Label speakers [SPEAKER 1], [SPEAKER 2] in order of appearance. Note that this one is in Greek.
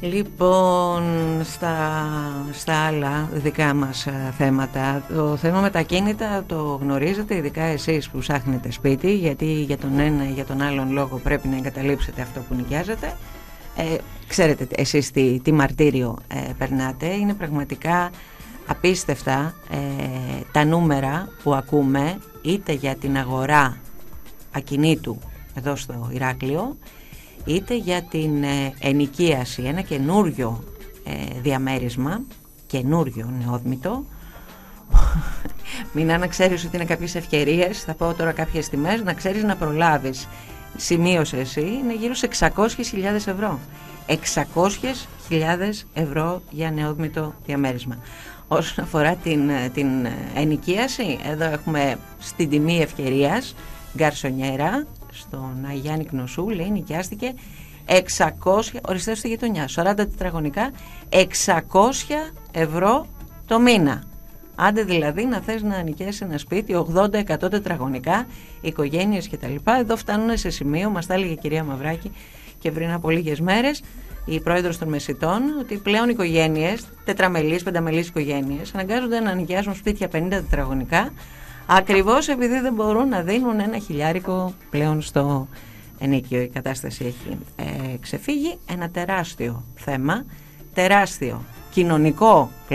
[SPEAKER 1] Λοιπόν, στα άλλα δικά μας θέματα, το θέμα με τα κίνητα το γνωρίζετε, ειδικά εσείς που ψάχνετε σπίτι, γιατί για τον ένα ή για τον άλλον λόγο πρέπει να εγκαταλείψετε αυτό που νοικιάζετε. Ξέρετε εσείς τι μαρτύριο περνάτε. Είναι πραγματικά απίστευτα τα νούμερα που ακούμε, είτε για την αγορά ακινήτου εδώ στο Ηράκλειο, είτε για την ενοικίαση, ένα καινούριο διαμέρισμα, καινούριο νεόδμητο. Μην να ξέρεις ότι είναι κάποιες ευκαιρίες, θα πω τώρα κάποιες τιμές, να ξέρεις να προλάβεις. Σημείωσε εσύ, είναι γύρω σε 600.000 ευρώ. 600.000 ευρώ για νεόδμητο διαμέρισμα. Όσον αφορά την ενοικίαση, εδώ έχουμε στην τιμή ευκαιρίας γκαρσονιέρα στον Αγιάννη Κνωσού, λέει, νοικιάστηκε 600, οριστές στη γειτονιά, 40 τετραγωνικά, 600 ευρώ το μήνα. Άντε δηλαδή να θες να νοικιάσεις ένα σπίτι 80-100 τετραγωνικά, οικογένειες κτλ. Εδώ φτάνουν σε σημείο, μας τα έλεγε η κυρία Μαυράκη και πριν από λίγες μέρες, η πρόεδρος των Μεσιτών, ότι πλέον οικογένειες, τετραμελείς, πενταμελείς οικογένειες, αναγκάζονται να νοικιάσουν σπίτια 50 τετραγωνικά, ακριβώς επειδή δεν μπορούν να δίνουν ένα χιλιάρικο πλέον στο ενίκιο. Η κατάσταση έχει ξεφύγει. Ένα τεράστιο θέμα, τεράστιο κοινωνικό